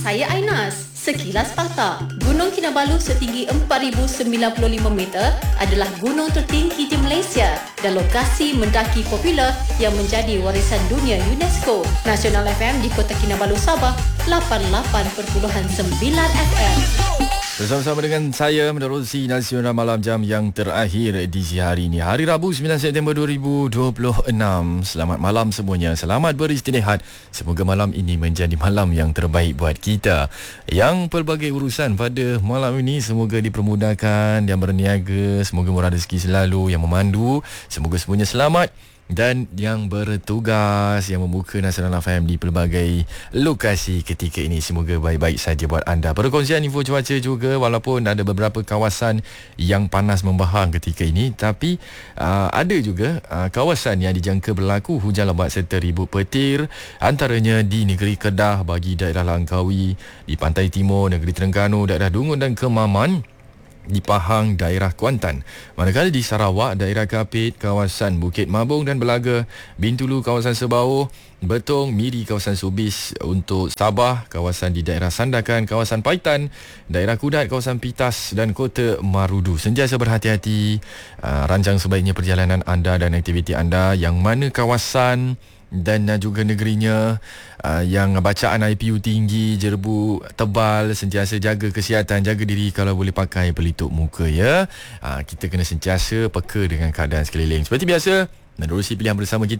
saya Ainas. Sekilas fakta, Gunung Kinabalu setinggi 4,095 meter adalah gunung tertinggi di Malaysia dan lokasi mendaki popular yang menjadi warisan dunia UNESCO. Nasional FM di Kota Kinabalu, Sabah, 88.9 FM. Bersama-sama dengan saya menerusi Nasional Malam Jam yang terakhir edisi hari ini, hari Rabu 9 September 2026. Selamat malam semuanya, selamat beristirahat. Semoga malam ini menjadi malam yang terbaik buat kita. Yang pelbagai urusan pada malam ini semoga dipermudahkan, yang berniaga semoga murah rezeki selalu, yang memandu semoga semuanya selamat, dan yang bertugas yang membuka Nasional FM di pelbagai lokasi ketika ini semoga baik-baik saja buat anda. Perkongsian info cuaca juga, walaupun ada beberapa kawasan yang panas membahang ketika ini, tapi ada juga kawasan yang dijangka berlaku hujan lebat serta ribut petir, antaranya di negeri Kedah bagi daerah Langkawi, di pantai timur negeri Terengganu, daerah Dungun dan Kemaman, di Pahang, daerah Kuantan. Manakala di Sarawak, daerah Kapit, kawasan Bukit Mabung dan Belaga, Bintulu, kawasan Sebauh, Betong, Miri, kawasan Subis. Untuk Sabah, kawasan di daerah Sandakan, kawasan Paitan, daerah Kudat, kawasan Pitas dan Kota Marudu. Sentiasa berhati-hati, rancang sebaiknya perjalanan anda dan aktiviti anda, yang mana kawasan dan juga negerinya yang bacaan IPU tinggi, jerbu tebal, sentiasa jaga kesihatan, jaga diri, kalau boleh pakai pelitup muka ya. Kita kena sentiasa peka dengan keadaan sekeliling. Seperti biasa, menerusi pilihan bersama kita